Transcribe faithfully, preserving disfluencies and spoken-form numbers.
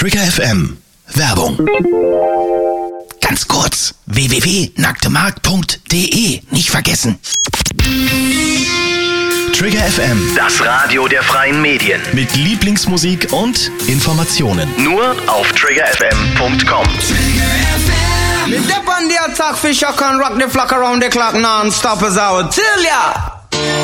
Trigger F M. Werbung. Ganz kurz. w w w punkt nacktemarkt punkt d e. Nicht vergessen. Trigger F M. Das Radio der freien Medien. Mit Lieblingsmusik und Informationen. Nur auf trigger f m punkt com. Me dip on the attack, fish, I can rock the flock around the clock non-stop as I would tell ya.